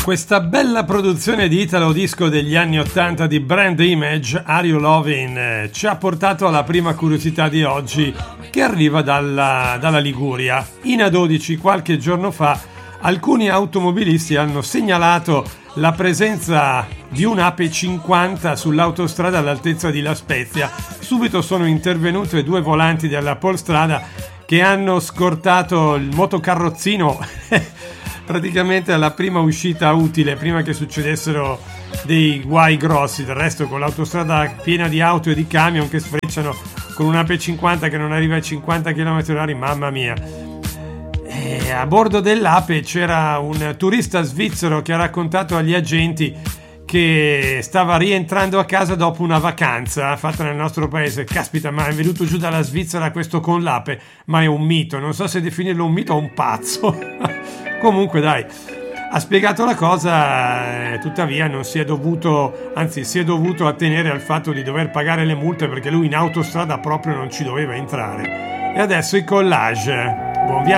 Questa bella produzione di Italo Disco degli anni 80 di Brand Image, Are You Lovin', ci ha portato alla prima curiosità di oggi, che arriva dalla Liguria. In A12 qualche giorno fa alcuni automobilisti hanno segnalato la presenza di un'Ape 50 sull'autostrada all'altezza di La Spezia. Subito sono intervenute due volanti della Polstrada che hanno scortato il motocarrozzino praticamente alla prima uscita utile, prima che succedessero dei guai grossi. Del resto, con l'autostrada piena di auto e di camion che sfrecciano con un'Ape 50 che non arriva ai 50 km/h, mamma mia. E a bordo dell'Ape c'era un turista svizzero che ha raccontato agli agenti che stava rientrando a casa dopo una vacanza fatta nel nostro paese. Caspita, ma è venuto giù dalla Svizzera questo con l'Ape? Ma è un mito, non so se definirlo un mito o un pazzo. Comunque dai, ha spiegato la cosa, tuttavia non si è dovuto, anzi si è dovuto attenere al fatto di dover pagare le multe perché lui in autostrada proprio non ci doveva entrare. E adesso i collage. Buon viaggio.